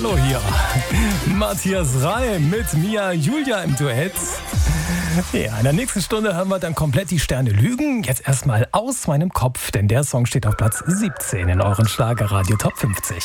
Hallo hier. Matthias Reim mit Mia Julia im Duett. Ja, in der nächsten Stunde hören wir dann komplett die Sterne lügen. Jetzt erstmal aus meinem Kopf, denn der Song steht auf Platz 17 in euren Schlagerradio Top 50.